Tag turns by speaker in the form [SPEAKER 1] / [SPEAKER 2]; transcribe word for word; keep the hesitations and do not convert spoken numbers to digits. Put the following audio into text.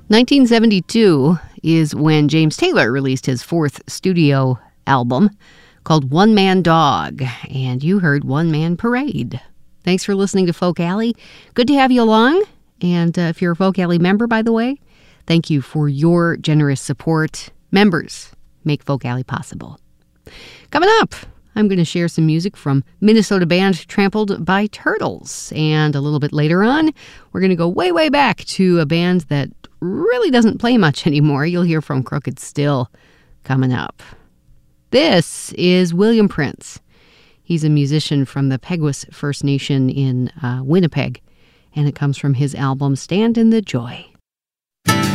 [SPEAKER 1] nineteen seventy-two is when James Taylor released his fourth studio album called One Man Dog, and you heard One Man Parade. Thanks for listening to Folk Alley. Good to have you along, and uh, if you're a Folk Alley member, by the way, thank you for your generous support. Members make Folk Alley possible. Coming up, I'm going to share some music from Minnesota band Trampled by Turtles. And a little bit later on, we're going to go way, way back to a band that really doesn't play much anymore. You'll hear from Crooked Still coming up. This is William Prince. He's a musician from the Peguis First Nation in uh, Winnipeg, and it comes from his album Stand in the Joy.